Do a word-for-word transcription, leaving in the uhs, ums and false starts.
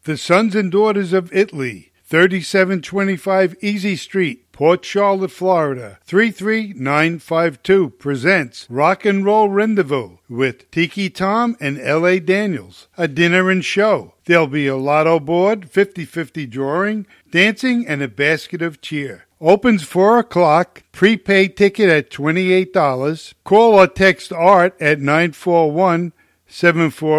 The Sons and Daughters of Italy, thirty-seven twenty-five Easy Street, Port Charlotte, Florida, three three nine five two presents Rock and Roll Rendezvous with Tiki Tom and L A. Daniels, a dinner and show. There'll be a lotto board, fifty-fifty drawing, dancing, and a basket of cheer. Opens four o'clock, prepaid ticket at twenty-eight dollars. Call or text Art at nine four one, seven four